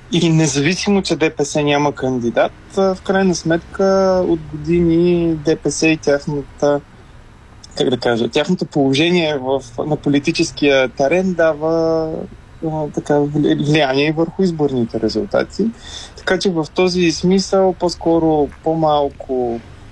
И независимо, че ДПС няма кандидат, в крайна сметка от години ДПС и тяхната, как да кажа, тяхното положение на политическия терен дава така влияние върху изборните резултати. Така че в този смисъл по-скоро по-малко